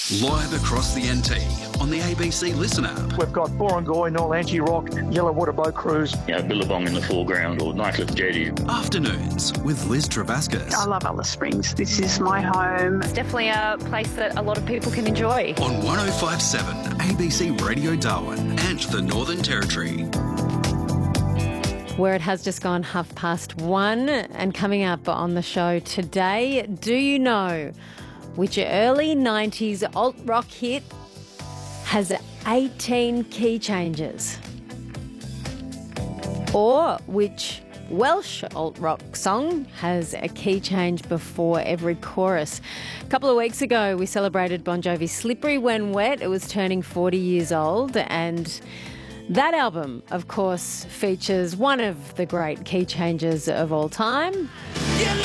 Live across the NT on the ABC Listen app. We've got Borongoy, Nolanchi Rock, Yellowwater Boat Cruise. Billabong in the foreground or Nightcliff Jetty. Afternoons with Liz Travascus. I love Alice Springs. This is my home. It's definitely a place that a lot of people can enjoy. On 105.7 ABC Radio Darwin and the Northern Territory. Where it has just gone 1:30, and coming up on the show today, do you know which early 90s alt-rock hit has 18 key changes? Or which Welsh alt-rock song has a key change before every chorus? A couple of weeks ago, we celebrated Bon Jovi's Slippery When Wet. It was turning 40 years old, and that album, of course, features one of the great key changes of all time.